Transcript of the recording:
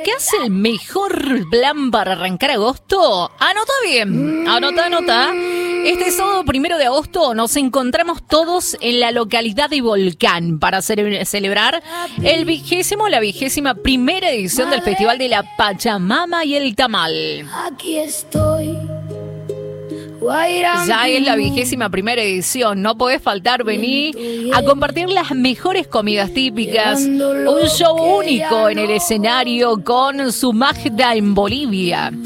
¿Qué hace el mejor plan para arrancar agosto? Anota bien, anota. Este sábado 1 de agosto nos encontramos todos en la localidad de Volcán para celebrar la 21ª edición del Festival de la Pachamama y el Tamal. Aquí estoy. Ya es la 21ª edición, no podés faltar, vení a compartir las mejores comidas típicas, un show único en el escenario con su Magda en Bolivia.